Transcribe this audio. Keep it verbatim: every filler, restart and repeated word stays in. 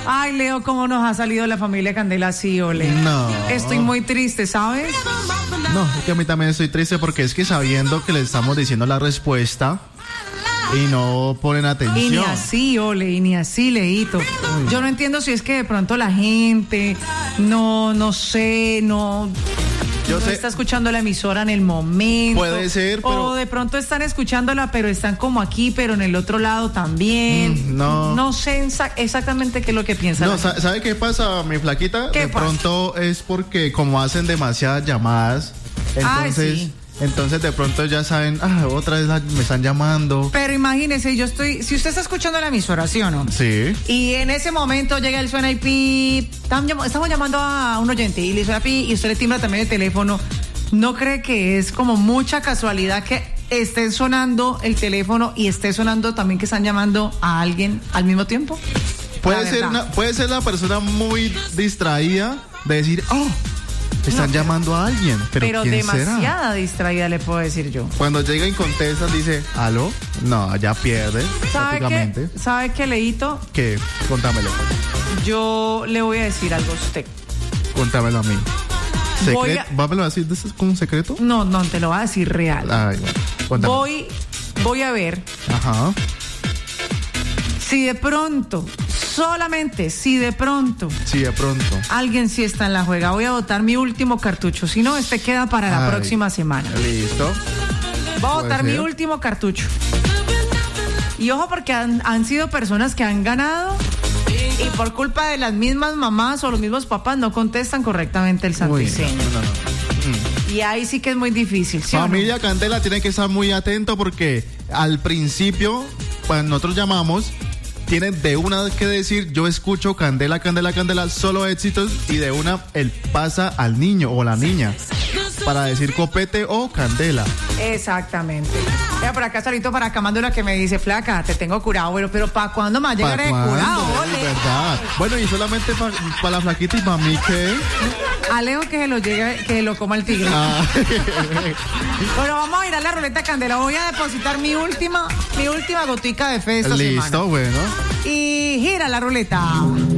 Ay, Leo, cómo nos ha salido la familia Candela así, ole. No. Estoy muy triste, ¿sabes? No, es que a mí también estoy triste porque es que sabiendo que le estamos diciendo la respuesta y no ponen atención. Y ni así, ole, y ni así, Leito. Yo no entiendo si es que de pronto la gente no, no sé, no... Yo no sé, está escuchando la emisora en el momento. Puede ser, pero... O de pronto están escuchándola, pero están como aquí, pero en el otro lado también. Mm, no. No sé exa- exactamente qué es lo que piensan. No, sa- ¿sabe qué pasa, mi flaquita? ¿Qué de pasa? pronto es porque como hacen demasiadas llamadas, entonces... Ay, sí. Entonces de pronto ya saben, ah, otra vez la- me están llamando. Pero imagínese, yo estoy... Si usted está escuchando la emisora, ¿sí o no? Sí. Y en ese momento llega el suena y pi, estamos llamando a un oyente y le suena pi y usted le timbra también el teléfono. ¿No cree que es como mucha casualidad que esté sonando el teléfono y esté sonando también que están llamando a alguien al mismo tiempo? Puede La ser verdad. una, puede ser la persona muy distraída de decir, oh, están No. llamando a alguien, pero, Pero ¿quién demasiada será? distraída le puedo decir yo. Cuando llega y contesta, dice, ¿aló? No, ya pierde, ¿Sabe prácticamente. qué? ¿Sabe qué, Leito? ¿Qué? Contámelo. Yo le voy a decir algo a usted. Contámelo a mí. Voy Secreto, a- ¿vámelo a decir de eso con un secreto? No, no, te lo voy a decir real. Ay, bueno, cuéntame. Voy, voy a ver Ajá. si de pronto, solamente si de pronto, Sí, de pronto. alguien sí está en la juega. Voy a botar mi último cartucho. Si no, este queda para la Ay, próxima semana. Listo. Voy a puede botar mi ser. último cartucho. Y ojo, porque han, han sido personas que han ganado y por culpa de las mismas mamás o los mismos papás no contestan correctamente el Uy, santiseño. no, no, no. Y ahí sí que es muy difícil, ¿sí o no? Familia Candela tiene que estar muy atento porque al principio, cuando nosotros llamamos, tienen de una vez que decir, yo escucho Candela, Candela, Candela, solo éxitos, y de una él pasa al niño o la niña para decir copete o candela. Exactamente. Mira, por acá solito para Camándola que me dice, flaca, te tengo curado, pero, pero ¿para cuándo me va a llegar ¿Para el cuándo? curado? Es Ole. verdad. Bueno, y solamente para pa la flaquita y para mí, ¿qué? Alejo que se lo llegue, que se lo coma el tigre. Ah. Bueno, vamos a ir a la ruleta Candela. Voy a depositar mi última, mi última gotica de fe esta Listo, semana. bueno. Y gira la ruleta.